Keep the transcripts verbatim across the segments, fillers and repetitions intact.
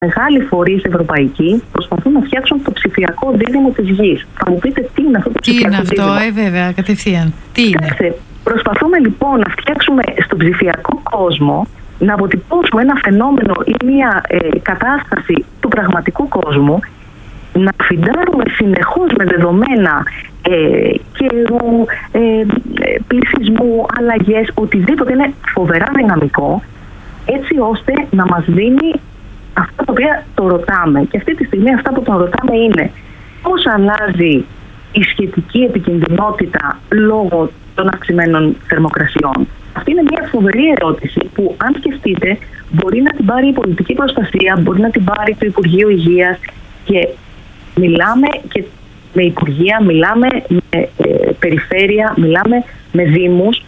μεγάλοι φορείς ευρωπαϊκοί προσπαθούν να φτιάξουν το ψηφιακό δίδυμο της γης. Θα μου πείτε τι είναι αυτό το τι ψηφιακό δίδυμο? Τι είναι αυτό, ε, βέβαια, κατευθείαν. Τι είναι? Κάτσε, προσπαθούμε λοιπόν να φτιάξουμε στον ψηφιακό κόσμο, να αποτυπώσουμε ένα φαινόμενο ή μια ε, κατάσταση του πραγματικού κόσμου, να φιντάρουμε συνεχώς με δεδομένα ε, καιρού, ε, πληθυσμού, αλλαγές, οτιδήποτε είναι φοβερά δυναμικό, έτσι ώστε να μας δίνει αυτά τα οποία το ρωτάμε. Και αυτή τη στιγμή αυτά που το ρωτάμε είναι πώς αλλάζει η σχετική επικινδυνότητα λόγω των αυξημένων θερμοκρασιών. Αυτή είναι μια φοβερή ερώτηση που, αν σκεφτείτε, μπορεί να την πάρει η πολιτική προστασία, μπορεί να την πάρει το Υπουργείο Υγείας, και μιλάμε και με Υπουργεία, μιλάμε με ε, περιφέρεια, μιλάμε με δήμους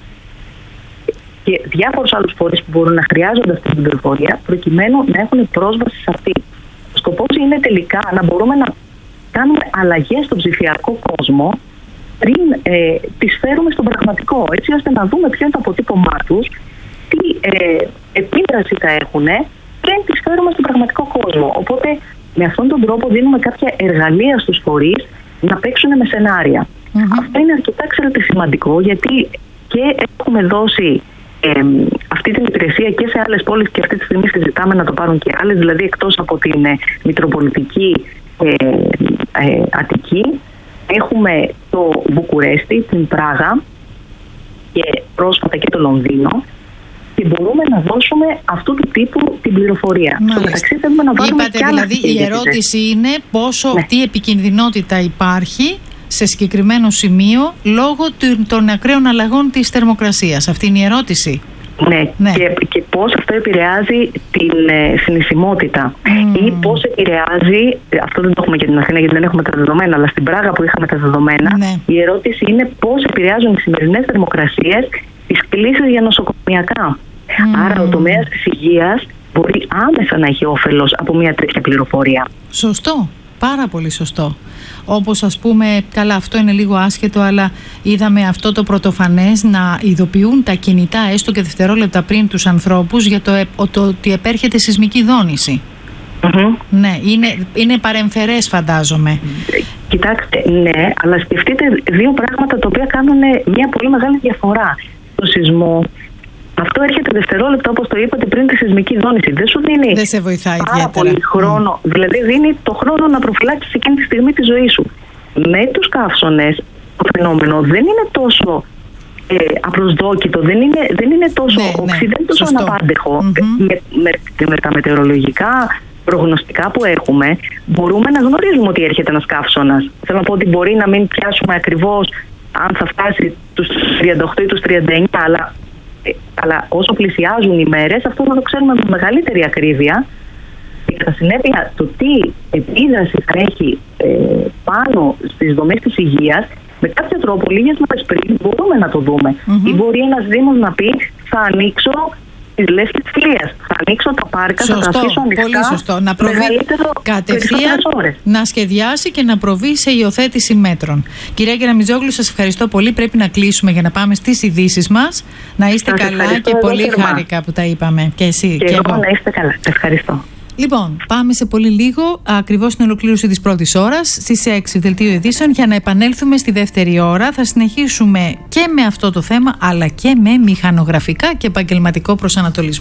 και διάφορους άλλους φορείς που μπορούν να χρειάζονται αυτή την πληροφορία προκειμένου να έχουν πρόσβαση σε αυτή. Ο σκοπός είναι τελικά να μπορούμε να κάνουμε αλλαγές στον ψηφιακό κόσμο πριν ε, τις φέρουμε στον πραγματικό, έτσι ώστε να δούμε ποιο είναι το αποτύπωμά τους, τι ε, επίδραση θα έχουν πριν τις φέρουμε στον πραγματικό κόσμο. Οπότε με αυτόν τον τρόπο δίνουμε κάποια εργαλεία στους φορείς να παίξουν με σενάρια. Mm-hmm. Αυτό είναι αρκετά ξέρετε σημαντικό, γιατί και έχουμε δώσει ε, αυτή την υπηρεσία και σε άλλες πόλεις και αυτή τη στιγμή συζητάμε να το πάρουν και άλλες, δηλαδή εκτός από την ε, Μητροπολιτική ε, ε, Αττική έχουμε το Βουκουρέστι, την Πράγα και πρόσφατα και το Λονδίνο, και μπορούμε να δώσουμε αυτού του τύπου την πληροφορία. Στο μεταξύ θέλουμε να βάλουμε Είπατε, και άλλα δηλαδή η ερώτηση είναι πόσο, ναι. τι επικινδυνότητα υπάρχει σε συγκεκριμένο σημείο λόγω των ακραίων αλλαγών της θερμοκρασίας. Αυτή είναι η ερώτηση. Ναι, ναι. Και, και πώς αυτό επηρεάζει την ε, συνησιμότητα mm. ή πώς επηρεάζει, αυτό δεν το έχουμε και την Αθήνα γιατί δεν έχουμε τα δεδομένα, αλλά στην Πράγα που είχαμε τα δεδομένα, ναι. η ερώτηση είναι πώς επηρεάζουν οι σημερινές θερμοκρασίες τις κλήσεις για νοσοκομιακά. Mm. Άρα ο τομέας της υγείας μπορεί άμεσα να έχει όφελος από μια τέτοια πληροφορία. Σωστό. Πάρα πολύ σωστό. Όπως ας πούμε, καλά αυτό είναι λίγο άσχετο, αλλά είδαμε αυτό το πρωτοφανές να ειδοποιούν τα κινητά έστω και δευτερόλεπτα πριν τους ανθρώπους για το, το ότι επέρχεται σεισμική δόνηση. Mm-hmm. Ναι, είναι, είναι παρεμφερές φαντάζομαι. Κοιτάξτε, ναι, αλλά σκεφτείτε δύο πράγματα τα οποία κάνουν μια πολύ μεγάλη διαφορά. Το σεισμό, αυτό έρχεται δευτερόλεπτα, όπως το είπατε, πριν τη σεισμική δόνηση. Δεν σου δίνει Δεν σε βοηθάει πάρα ιδιαίτερα. πολύ χρόνο. Mm. Δηλαδή δίνει το χρόνο να προφυλάξεις εκείνη τη στιγμή τη ζωή σου. Με τους καύσωνες το φαινόμενο δεν είναι τόσο ε, απροσδόκητο, δεν είναι, δεν είναι τόσο ναι, οξύ, ναι, δεν είναι τόσο σωστό. αναπάντεχο. Mm-hmm. Με, με, με τα μετεωρολογικά προγνωστικά που έχουμε, μπορούμε να γνωρίζουμε ότι έρχεται ένας καύσωνας. Θέλω να πω ότι μπορεί να μην πιάσουμε ακριβώς αν θα φτάσει τους τριάντα οκτώ ή τους τριάντα εννιά, αλλά αλλά όσο πλησιάζουν οι μέρες, αυτό θα το ξέρουμε με μεγαλύτερη ακρίβεια, και κατά συνέπεια το τι επίδραση θα έχει ε, πάνω στις δομές της υγείας, με κάποιο τρόπο λίγες μέρες πριν μπορούμε να το δούμε. Mm-hmm. Ή μπορεί ένας Δήμος να πει θα ανοίξω τις λέσχες της Ηλίας, θα ανοίξω τα πάρκα, σωστό, θα τα αφήσω ανοιχτά. Πολύ σωστό. Να προβεί κατευθείαν, να σχεδιάσει και να προβεί σε υιοθέτηση μέτρων. Κυρία Κεραμιτζόγλου, σας ευχαριστώ πολύ. Πρέπει να κλείσουμε για να πάμε στις ειδήσεις μας. Να είστε σας καλά και πολύ χάρηκα που τα είπαμε. Και εσύ και, και εγώ. εγώ. Να είστε καλά. Ευχαριστώ. Λοιπόν, πάμε σε πολύ λίγο, ακριβώς στην ολοκλήρωση της πρώτης ώρας, στις έξι δελτίο ειδήσεων, για να επανέλθουμε στη δεύτερη ώρα. Θα συνεχίσουμε και με αυτό το θέμα, αλλά και με μηχανογραφικά και επαγγελματικό προσανατολισμό.